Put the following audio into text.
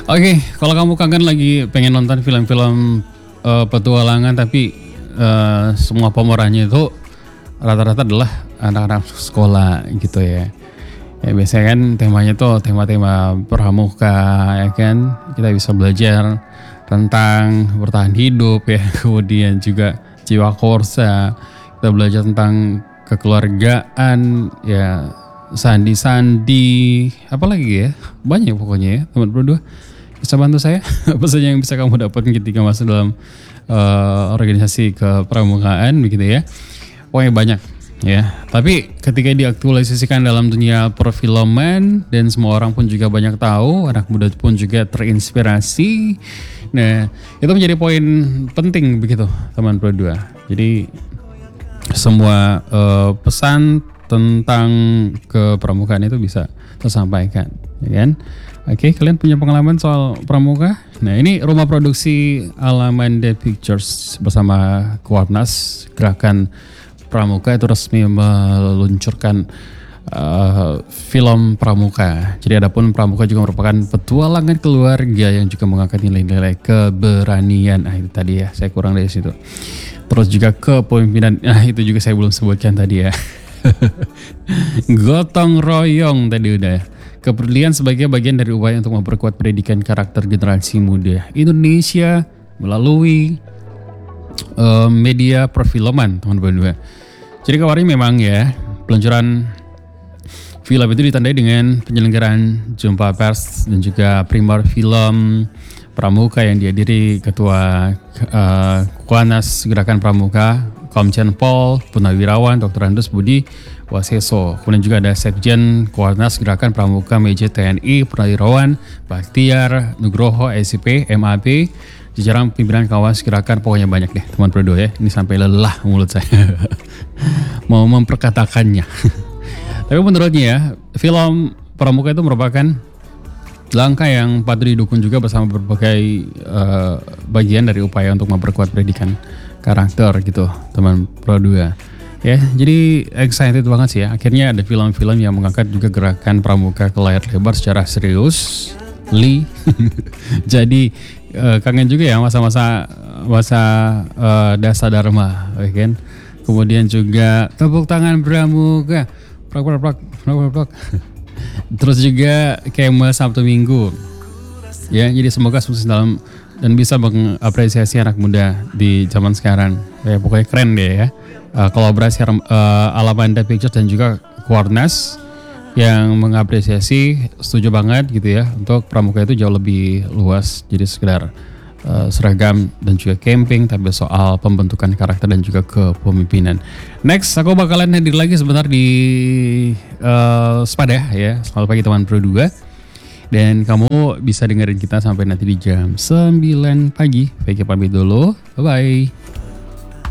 Oke, kalau kamu kangen lagi pengen nonton film-film petualangan tapi semua pemerannya itu rata-rata adalah anak-anak sekolah gitu ya. Ya biasanya kan temanya tuh tema-tema pramuka ya kan. Kita bisa belajar tentang bertahan hidup ya, kemudian juga jiwa korsa. Kita belajar tentang kekeluargaan ya, sandi-sandi, apalagi ya, banyak pokoknya ya teman berdua. Bisa bantu saya apa saja yang bisa kamu dapatkan ketika masuk dalam organisasi kepramukaan begitu ya. Pokoknya banyak ya. Tapi ketika diaktualisasikan dalam dunia perfilman dan semua orang pun juga banyak tahu, anak muda pun juga terinspirasi. Nah, itu menjadi poin penting begitu teman berdua. Jadi semua pesan tentang kepramukaan itu bisa tersampaikan, ya kan? Oke, kalian punya pengalaman soal pramuka? Nah, ini rumah produksi Alamanda Pictures bersama Kuarnas Gerakan Pramuka itu resmi meluncurkan film pramuka. Jadi adapun pramuka juga merupakan petualangan keluarga yang juga mengangkat nilai-nilai keberanian. Itu tadi ya, saya kurang dari situ. Terus juga kepemimpinan. Itu juga saya belum sebutkan tadi ya. Gotong royong tadi udah ya. Kepedulian sebagai bagian dari upaya untuk memperkuat pendidikan karakter generasi muda Indonesia melalui media perfilman teman-teman. Jadi kemarin memang ya peluncuran film itu ditandai dengan penyelenggaraan jumpa pers dan juga primer film pramuka yang dihadiri Ketua Kuarnas Gerakan Pramuka Komjen Pol Purnawirawan Dr. Andes Budi Waseso. Kemudian juga ada Sekjen Kuarnas Gerakan Pramuka Meja TNI Purnawirawan Baktiar Nugroho SIP MAP, jajaran pimpinan kawas gerakan, pokoknya banyak deh teman berdua ya. Ini sampai lelah mulut saya mau memperkatakannya. Tapi menurutnya ya, film pramuka itu merupakan langkah yang patut didukung juga bersama berbagai bagian dari upaya untuk memperkuat pendidikan karakter gitu teman berdua. Ya, jadi excited banget sih ya. Akhirnya ada film-film yang mengangkat juga gerakan pramuka ke layar lebar secara serius. Jadi kangen juga ya masa-masa Dasa Dharma, kan? Kemudian juga tepuk tangan pramuka, prak. Terus juga kema Sabtu Minggu. Ya, jadi semoga sukses dalam dan bisa mengapresiasi anak muda di zaman sekarang. Ya, pokoknya keren deh ya. Kolaborasi Alamanda Pictures dan juga Kuarnas yang mengapresiasi, setuju banget gitu ya, untuk pramuka itu jauh lebih luas, jadi sekedar seragam dan juga camping, tapi soal pembentukan karakter dan juga kepemimpinan. Next, aku bakalan hadir lagi sebentar di Spada ya. Selamat pagi teman Pro 2. Dan kamu bisa dengerin kita sampai nanti di jam 9 pagi. Baik, pamit dulu. Bye-bye.